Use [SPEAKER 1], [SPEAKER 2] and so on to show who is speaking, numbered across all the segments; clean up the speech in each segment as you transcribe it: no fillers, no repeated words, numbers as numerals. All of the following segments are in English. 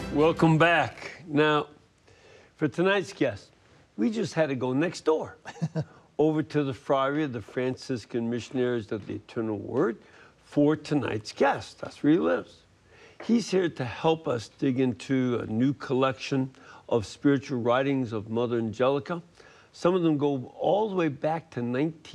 [SPEAKER 1] Welcome back. Now, for tonight's guest, we just had to go next door, over to the Friary of the Franciscan Missionaries of the Eternal Word for tonight's guest. That's where he lives. He's here to help us dig into a new collection of spiritual writings of Mother Angelica. Some of them go all the way back to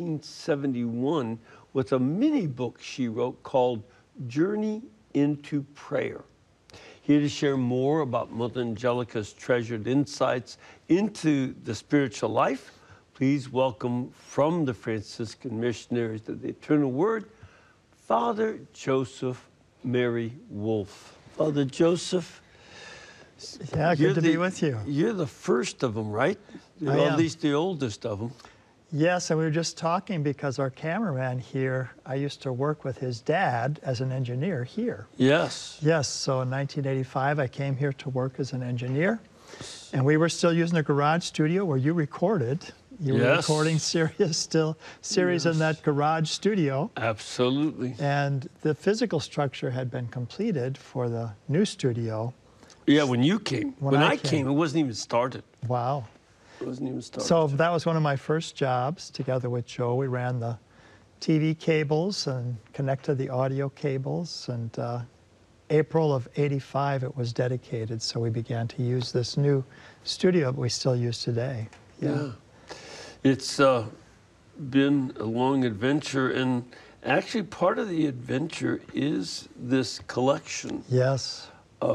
[SPEAKER 1] 1971 with a mini book she wrote called Journey into Prayer. Here to share more about Mother Angelica's treasured insights into the spiritual life, please welcome from the Franciscan Missionaries of the Eternal Word, Father Joseph Mary Wolfe. Father Joseph.
[SPEAKER 2] Yeah, good to be with you.
[SPEAKER 1] You're the first of them, right?
[SPEAKER 2] I am.
[SPEAKER 1] At least the oldest of them.
[SPEAKER 2] Yes, and we were just talking because our cameraman here, I used to work with his dad as an engineer here.
[SPEAKER 1] Yes.
[SPEAKER 2] Yes, so in 1985, I came here to work as an engineer, and we were still using the garage studio where you recorded. You were recording series in that garage studio.
[SPEAKER 1] Absolutely.
[SPEAKER 2] And the physical structure had been completed for the new studio.
[SPEAKER 1] Yeah, when you came. When I came, it wasn't even started.
[SPEAKER 2] Wow.
[SPEAKER 1] It wasn't even started.
[SPEAKER 2] So that was one of my first jobs. Together with Joe, we ran the TV cables and connected the audio cables. And April of '85, it was dedicated. So we began to use this new studio that we still use today.
[SPEAKER 1] Yeah. It's been a long adventure. And actually, part of the adventure is this collection.
[SPEAKER 2] Yes.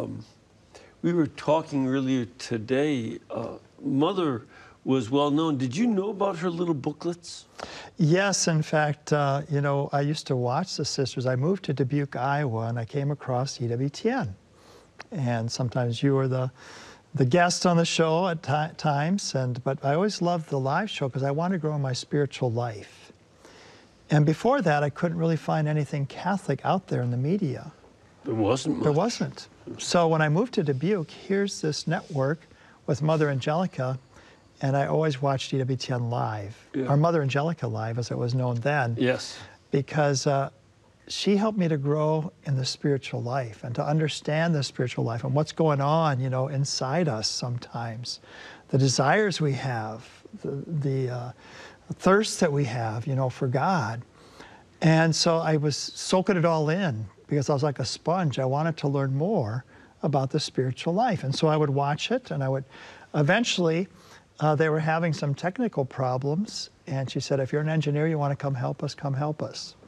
[SPEAKER 1] We were talking earlier today. Mother was well known. Did you know about her little booklets?
[SPEAKER 2] Yes, in fact, you know, I used to watch the sisters. I moved to Dubuque, Iowa, and I came across EWTN. And sometimes you were the guest on the show at times, but I always loved the live show because I wanted to grow in my spiritual life. And before that, I couldn't really find anything Catholic out there in the media.
[SPEAKER 1] There wasn't much.
[SPEAKER 2] There wasn't. So when I moved to Dubuque, here's this network with Mother Angelica, and I always watched EWTN Live, or Mother Angelica Live, as it was known then.
[SPEAKER 1] Yes.
[SPEAKER 2] Because she helped me to grow in the spiritual life and to understand the spiritual life and what's going on, you know, inside us sometimes. The desires we have, the thirst that we have, you know, for God. And so I was soaking it all in because I was like a sponge. I wanted to learn more about the spiritual life. And so I would watch it, and I would eventually, they were having some technical problems, and she said, if you're an engineer, you want to come help us, come help us.